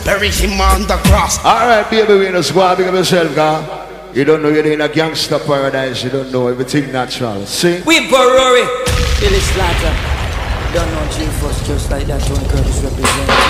Bury him on the cross. Alright, baby, we just go and pick up yourself, girl. You don't know you're in a gangster paradise. You don't know everything natural. See? We Rory. Billy Slaughter. Don't know G-Force just like that. Tony Curtis represents.